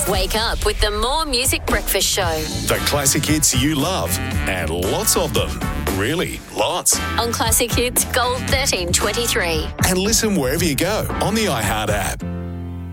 Wake up with the More Music Breakfast Show. The classic hits you love, and lots of them. Really, lots. On Classic Hits Gold 1323. And listen wherever you go on the iHeart app.